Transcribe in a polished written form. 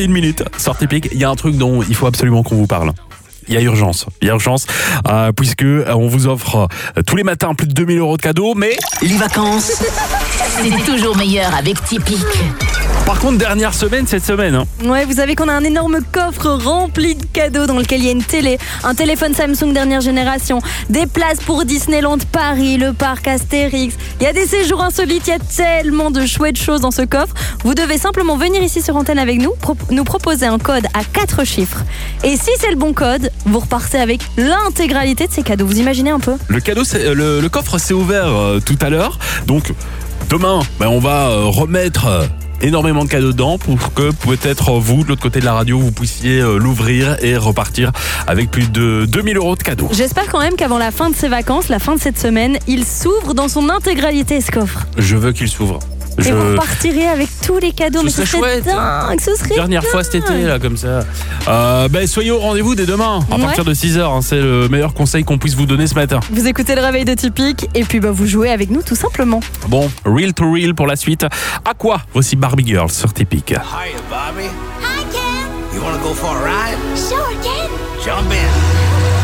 Une minute, sortez pique. Il y a un truc dont il faut absolument qu'on vous parle. Il y a urgence, puisque on vous offre tous les matins plus de 2000 € de cadeaux, mais Les vacances, C'est toujours meilleur avec Tipeee. par contre, dernière semaine, cette semaine. Ouais, vous savez qu'on a un énorme coffre rempli de cadeaux dans lequel il y a une télé, un téléphone Samsung dernière génération, des places pour Disneyland Paris, le parc Astérix. Il y a des séjours insolites, il y a tellement de chouettes choses dans ce coffre. Vous devez simplement venir ici sur antenne avec nous, nous proposer un code à 4 chiffres. Et si c'est le bon code, vous repartez avec l'intégralité de ces cadeaux. Vous imaginez un peu ? Le coffre s'est ouvert tout à l'heure, donc demain, on va remettre énormément de cadeaux dedans pour que peut-être vous, de l'autre côté de la radio, vous puissiez l'ouvrir et repartir avec plus de 2000 € de cadeaux. J'espère quand même qu'avant la fin de ces vacances, la fin de cette semaine, il s'ouvre dans son intégralité ce coffre. Je veux qu'il s'ouvre. Et vous repartirez avec tous les cadeaux. Ce Mais serait ce serait chouette. dingue, ce serait Dernière fois cet été, là, comme ça. Soyez au rendez-vous dès demain, à Ouais. partir de 6h. C'est le meilleur conseil qu'on puisse vous donner ce matin. Vous écoutez le réveil de Tipeee et puis vous jouez avec nous tout simplement. Bon, Real to Real pour la suite. À quoi? Voici Barbie Girl sur Tipeee. Hiya, Bobby. Hi, Ken. You wanna go for a ride? Sure, Ken. Jump in.